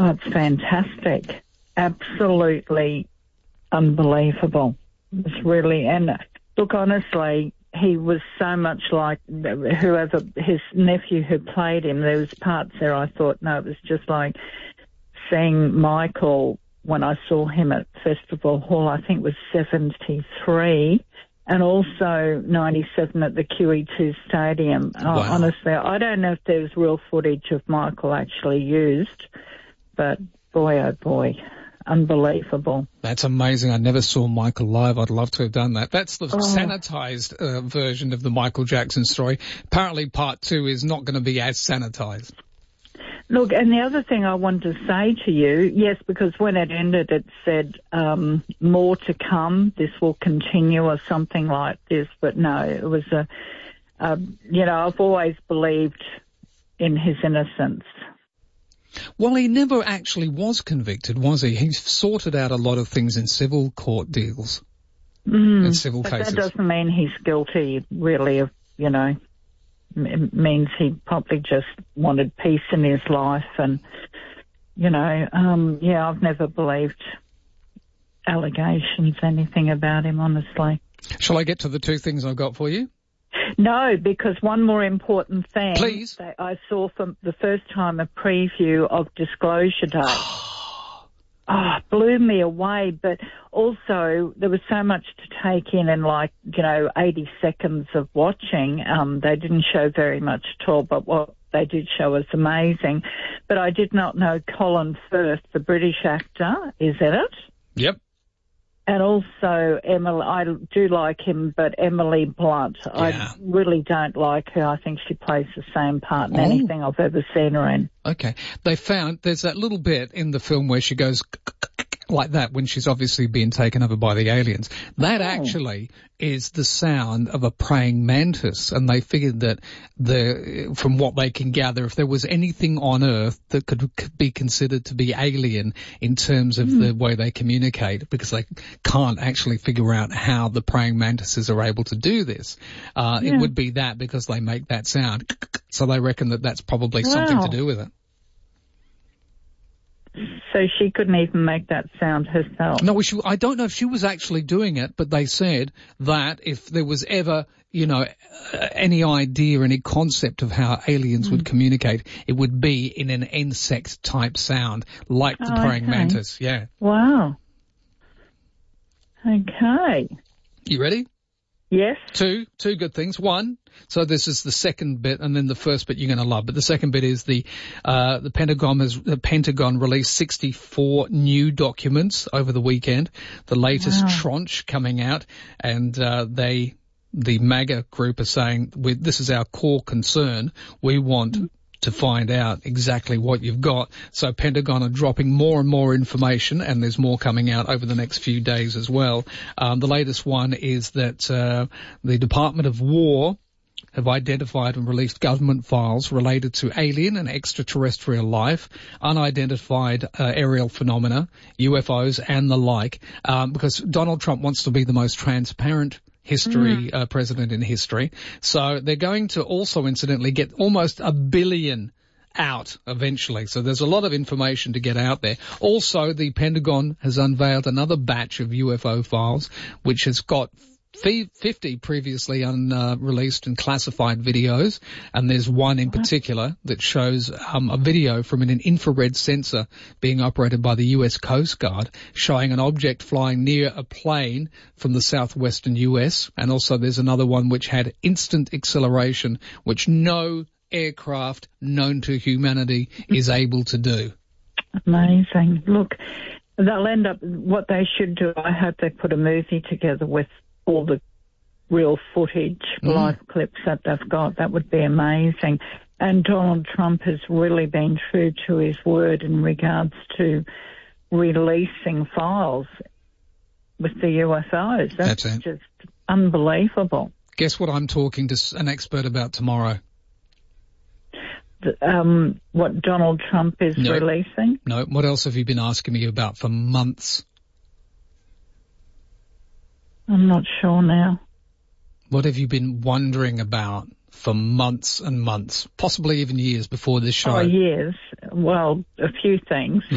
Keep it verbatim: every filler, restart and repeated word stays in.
Oh, it's fantastic. Absolutely unbelievable. It's really, and look, honestly, he was so much like whoever, his nephew who played him. There was parts there I thought, no, it was just like seeing Michael when I saw him at Festival Hall, I think it was seventy-three, and also ninety-seven at the Q E two Stadium. Wow. Uh, honestly, I don't know if there's real footage of Michael actually used, but boy, oh boy, unbelievable. That's amazing. I never saw Michael live. I'd love to have done that. That's the Oh. sanitized uh, version of the Michael Jackson story. Apparently part two is not going to be as sanitized. Look, and the other thing I want to say to you, yes, because when it ended, it said um, more to come, this will continue or something like this, but no, it was a, a, you know, I've always believed in his innocence. Well, he never actually was convicted, was he? He sorted out a lot of things in civil court deals, mm, in civil but cases. That doesn't mean he's guilty, really, of, you know. It means he probably just wanted peace in his life, and you know, um, yeah, I've never believed allegations, anything about him, honestly. Shall I get to the two things I've got for you? No, because one more important thing. Please. That I saw for the first time a preview of Disclosure Day. Oh, blew me away, but also there was so much to take in in like, you know, eighty seconds of watching. Um, they didn't show very much at all, but what they did show was amazing. But I did not know Colin Firth, the British actor, is in it. Yep. And also Emily, I do like him, but Emily Blunt, Yeah. I really don't like her. I think she plays the same part in Oh. anything I've ever seen her in. Okay. They found there's that little bit in the film where she goes like that when she's obviously being taken over by the aliens. That Oh. actually is the sound of a praying mantis, and they figured that the from what they can gather, if there was anything on Earth that could, could be considered to be alien in terms of mm. the way they communicate, because they can't actually figure out how the praying mantises are able to do this, uh, yeah. it would be that, because they make that sound. So they reckon that that's probably wow. something to do with it. So she couldn't even make that sound herself. No, she, I don't know if she was actually doing it, but they said that if there was ever, you know, uh, any idea, any concept of how aliens mm. would communicate, it would be in an insect-type sound, like the oh, praying okay. mantis. Yeah. Wow. Okay. You ready? Yes. Two, two good things. One, so this is the second bit, and then the first bit you're going to love. But the second bit is the uh the Pentagon has the Pentagon released sixty-four new documents over the weekend. The latest wow. tranche coming out, and uh they the MAGA group are saying, with this is our core concern. We want. Mm-hmm. to find out exactly what you've got. So Pentagon are dropping more and more information, and there's more coming out over the next few days as well. Um, the latest one is that uh, the Department of War have identified and released government files related to alien and extraterrestrial life, unidentified uh, aerial phenomena, U F Os and the like, um, because Donald Trump wants to be the most transparent history, mm. uh, president in history. So they're going to also incidentally get almost a billion out eventually. So there's a lot of information to get out there. Also, the Pentagon has unveiled another batch of U F O files, which has got fifty previously unreleased uh, and classified videos, and there's one in particular that shows um, a video from an infrared sensor being operated by the U S Coast Guard showing an object flying near a plane from the southwestern U S, and also there's another one which had instant acceleration, which no aircraft known to humanity is able to do. Amazing. Look, they'll end up, what they should do, I hope they put a movie together with all the real footage, mm. live clips that they've got. That would be amazing. And Donald Trump has really been true to his word in regards to releasing files with the U F Os. That's, That's just unbelievable. Guess what I'm talking to an expert about tomorrow? The, um, what Donald Trump is no. releasing? No. What else have you been asking me about for months? I'm not sure now. What have you been wondering about for months and months, possibly even years before this show? Oh, years. Well, a few things.